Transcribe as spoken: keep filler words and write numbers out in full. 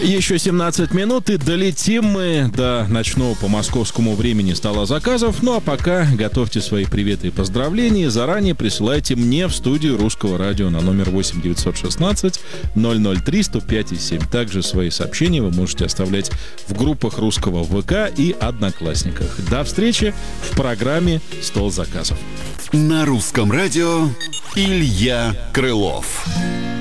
Еще семнадцать минут, и долетим мы до ночного по московскому времени стола заказов. Ну а пока готовьте свои приветы и поздравления. Заранее присылайте мне в студию Русского радио на номер восемь девятьсот шестнадцать ноль ноль три сто пять и семь. Также свои сообщения вы можете оставлять в группах Русского ВК и Одноклассниках. До встречи в программе «Стол заказов». На Русском радио Илья Крылов.